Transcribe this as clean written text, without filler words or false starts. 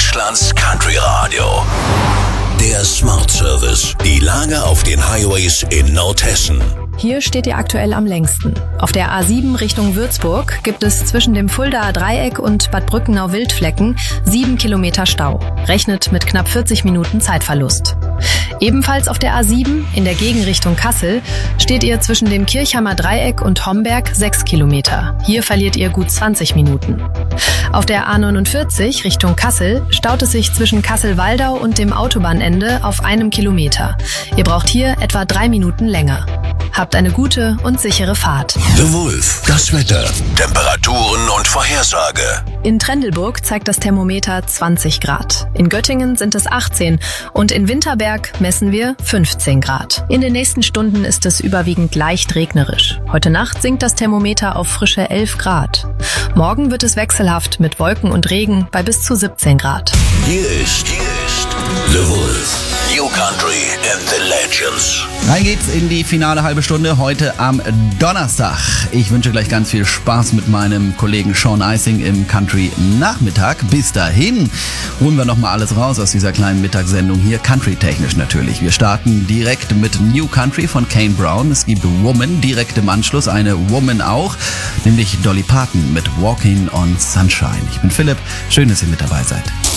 Deutschlands Country Radio. Der Smart Service. Die Lage auf den Highways in Nordhessen. Hier steht ihr aktuell am längsten. Auf der A7 Richtung Würzburg gibt es zwischen dem Fuldaer Dreieck und Bad Brückenau-Wildflecken 7 Kilometer Stau. Rechnet mit knapp 40 Minuten Zeitverlust. Ebenfalls auf der A7 in der Gegenrichtung Kassel steht ihr zwischen dem Kirchheimer Dreieck und Homberg 6 Kilometer. Hier verliert ihr gut 20 Minuten. Auf der A49 Richtung Kassel staut es sich zwischen Kassel-Waldau und dem Autobahnende auf 1 Kilometer. Ihr braucht hier etwa 3 Minuten länger. Habt eine gute und sichere Fahrt. The Wolf, das Wetter, Temperaturen und Vorhersage. In Trendelburg zeigt das Thermometer 20 Grad. In Göttingen sind es 18 und in Winterberg messen wir 15 Grad. In den nächsten Stunden ist es überwiegend leicht regnerisch. Heute Nacht sinkt das Thermometer auf frische 11 Grad. Morgen wird es wechselhaft mit Wolken und Regen bei bis zu 17 Grad. Hier ist The Wolf. New Country and the Legends. Rein geht's in die finale halbe Stunde heute am Donnerstag. Ich wünsche gleich ganz viel Spaß mit meinem Kollegen Sean Eising im Country Nachmittag. Bis dahin holen wir nochmal alles raus aus dieser kleinen Mittagssendung hier, country-technisch natürlich. Wir starten direkt mit New Country von Kane Brown. Es gibt Woman, direkt im Anschluss eine Woman auch, nämlich Dolly Parton mit Walking on Sunshine. Ich bin Philipp, schön, dass ihr mit dabei seid.